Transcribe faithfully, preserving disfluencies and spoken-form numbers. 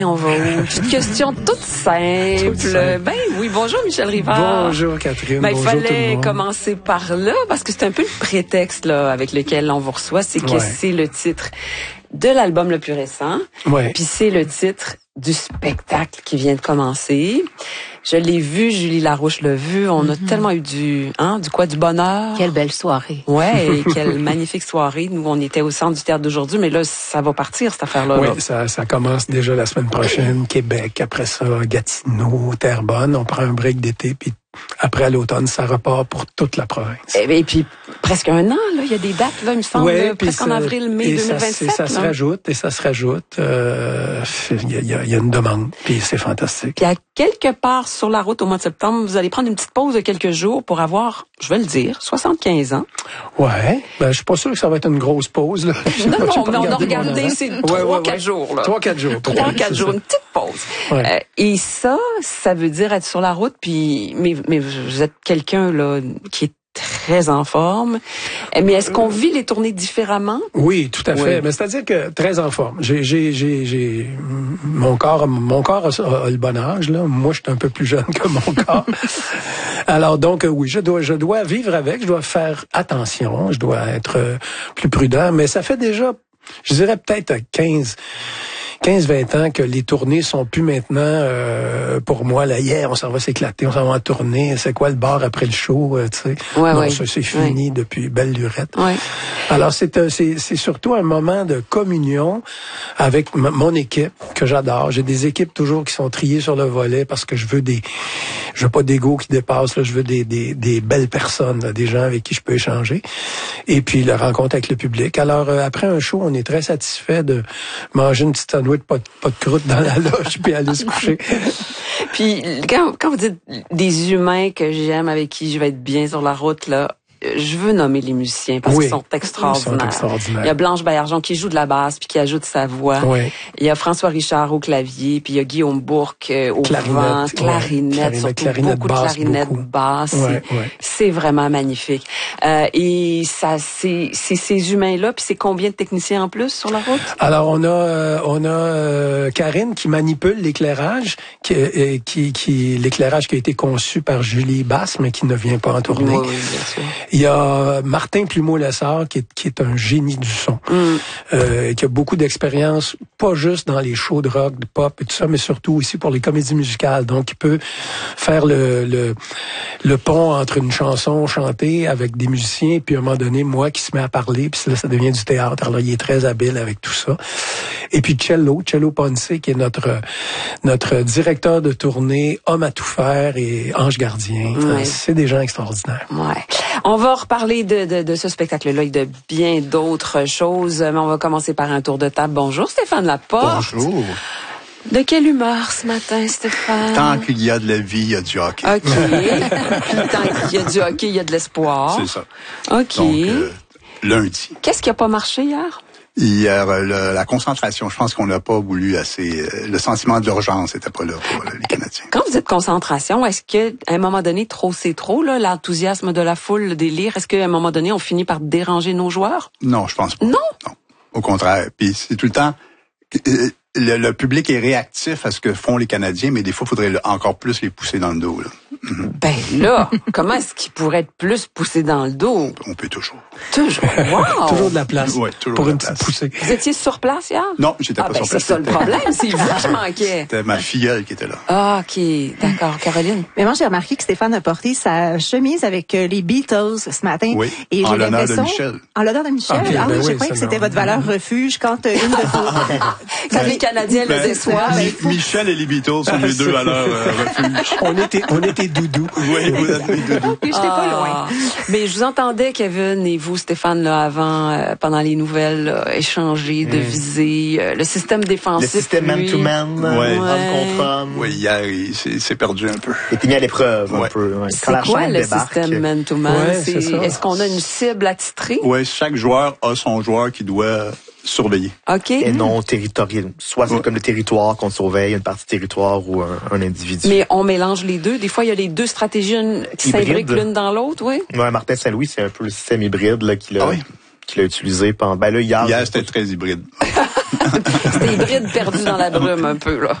On va aux petites questions toutes simples. Toutes simples. Ben oui, bonjour Michel Rivard. Bonjour Catherine, ben, bonjour il fallait tout le monde. commencer par là, parce que c'est un peu le prétexte là avec lequel on vous reçoit, c'est que Ouais. c'est le titre de l'album le plus récent, Ouais. puis c'est le titre du spectacle qui vient de commencer. Je l'ai vu, Julie Larouche l'a vu, on a Mm-hmm. tellement eu du, hein, du quoi, du bonheur. Quelle belle soirée. Ouais, et quelle magnifique soirée. Nous, on était au centre du théâtre d'aujourd'hui, mais là, ça va partir, cette affaire-là. Oui, là. ça, ça commence déjà la semaine prochaine. Québec, après ça, Gatineau, Terrebonne. On prend un break d'été, puis après, à l'automne, ça repart pour toute la province. Et, et puis, presque un an, là, il y a des dates, là, il me semble, Ouais, là, puis presque en ça- avril, mai et deux mille ça, vingt-sept. et ça se là. rajoute, et ça se rajoute. Euh, Il y, a, il y a- il y a une demande, puis c'est fantastique. Puis à quelque part sur la route au mois de septembre, vous allez prendre une petite pause de quelques jours pour avoir, je vais le dire, soixante-quinze ans. Ouais, ben je suis pas sûr que ça va être une grosse pause là. J'ai Non, pas- j'ai non, pas mais on a regardé mon regardé, horaire. c'est Ouais, trois, ouais, quatre ouais. jours, là. Trois, quatre jours. Trois, Ouais, quatre c'est jours, ça. une petite pause. Ouais. Euh, et ça, ça veut dire être sur la route, puis mais, mais vous êtes quelqu'un là qui est très en forme. Euh, Mais est-ce qu'on vit les tournées différemment? Oui, tout à fait. Oui. Mais c'est-à-dire que très en forme. J'ai, j'ai, j'ai, j'ai mon corps, mon corps a, a le bon âge là. Moi, je suis un peu plus jeune que mon corps. Alors donc, euh, oui, je dois, je dois vivre avec. Je dois faire attention. Je dois être euh, plus prudent. Mais ça fait déjà, je dirais peut-être quinze quinze vingt ans que les tournées sont plus maintenant euh, pour moi là hier on s'en va s'éclater, on s'en va en tournée, c'est quoi le bar après le show, euh, tu sais. Ouais, non, ouais. ça c'est fini Ouais. depuis belle lurette. Ouais. Alors c'est un- c'est c'est surtout un moment de communion avec m- mon équipe que j'adore. J'ai des équipes toujours qui sont triées sur le volet parce que je veux des je veux pas d'ego qui dépasse là, je veux des des des belles personnes, là, des gens avec qui je peux échanger. Et puis la rencontre avec le public. Alors euh, après un show, on est très satisfait de manger une petite sandwich pas de, pas de croûte dans la loge puis aller se coucher. Puis quand, quand vous dites des humains que j'aime, avec qui je vais être bien sur la route, là, je veux nommer les musiciens parce Oui. qu'ils sont extraordinaires. Ils sont extraordinaires. Il y a Blanche Baillargeon qui joue de la basse puis qui ajoute sa voix. Oui. Il y a François Richard au clavier, puis il y a Guillaume Bourque euh, au Clarinette, vent, ouais. clarinette, Clarinette, surtout clarinette beaucoup de basse, clarinette beaucoup. basse. Ouais, C'est- ouais. C'est vraiment magnifique. Euh, et ça, c'est c'est ces humains-là, puis c'est combien de techniciens en plus sur la route? Alors on a euh, on a euh, Karine qui manipule l'éclairage, qui, euh, qui qui l'éclairage qui a été conçu par Julie Basse mais qui ne vient pas en tournée. Oui, oui, bien sûr. Il y a Martin Plumeau-Lessard qui est qui est un génie du son, Mm. euh, qui a beaucoup d'expérience, pas juste dans les shows de rock, de pop et tout ça, mais surtout aussi pour les comédies musicales. Donc il peut faire le le le pont entre une chanson chantée avec des musiciens puis à un moment donné moi qui se met à parler puis là ça devient du théâtre. Alors il est très habile avec tout ça. Et puis Cello, Cello Ponce qui est notre notre directeur de tournée, homme à tout faire et ange gardien. Ouais. C'est des gens extraordinaires. Ouais. On va reparler de, de, de ce spectacle-là et de bien d'autres choses, mais on va commencer par un tour de table. Bonjour Stéphane Laporte. Bonjour. De quelle humeur ce matin, Stéphane? Tant qu'il y a de la vie, il y a du hockey. OK. Puis tant qu'il y a du hockey, il y a de l'espoir. C'est ça. OK. Donc, euh, lundi. Qu'est-ce qui a pas marché hier? Hier, euh, le- la concentration, je pense qu'on n'a pas voulu assez... euh, le sentiment d'urgence n'était pas là pour euh, les Canadiens. Quand vous dites concentration, est-ce que à un moment donné, trop c'est trop, là, l'enthousiasme de la foule, le délire, est-ce qu'à un moment donné, on finit par déranger nos joueurs? Non, je pense pas. Non? Non. Au contraire. Puis c'est tout le temps... euh, Le, le public est réactif à ce que font les Canadiens, mais des fois, il faudrait le- encore plus les pousser dans le dos. Là. Ben là, comment est-ce qu'il pourrait être plus poussé dans le dos? On peut toujours. Toujours. Wow! Toujours de la place Ouais, toujours pour de la une petite place. poussée. Vous étiez sur place hier? Non, j'étais Ah, pas ben sur c'est place. ça le C'était- problème, c'est vous qui manquait. C'était ma filleule qui était là. Ah, OK. D'accord. Caroline? Mais moi, j'ai remarqué que Stéphane a porté sa chemise avec euh, les Beatles ce matin. Oui, Et en j'ai l'honneur de l'impression- Michel. En l'honneur de Michel. Ok, ah ben oui, oui, je croyais ça, que c'était non. votre valeur refuge quand euh, une de vos... Quand les Canadiens le Ben, déçoivent. Mi- Michel et les Beatles sont les deux à leur euh, refuge. On était on était doudou. Oui, vous êtes les doudous. J'étais pas loin. Ah. Mais je vous entendais, Kevin, et vous, Stéphane, là, avant, euh, pendant les nouvelles, là, échanger, deviser, euh, le système Le défensif. système lui, man-to-man, Ouais. homme contre homme, Oui, hier, il s'est s'est perdu un peu. est mis à l'épreuve un Ouais. peu. Ouais. C'est Quand la quoi chaîne le débarque, système man-to-man? Ouais, C'est- c'est ça. Est-ce qu'on a une cible attitrée? Oui, chaque joueur a son joueur qui doit surveiller. OK. et non territorial. Soit c'est Ouais. comme le territoire qu'on surveille, une partie territoire ou un, un individu. Mais on mélange les deux. Des fois, il y a les deux stratégies une- qui Hybride. s'imbriquent l'une dans l'autre, oui. Ouais, Martin Saint-Louis, c'est un peu le système hybride là, qu'il a, Ah oui. qu'il a utilisé pendant... Ben là, hier... Hier, c'était très hybride. C'était hybride perdu dans la brume un peu, là.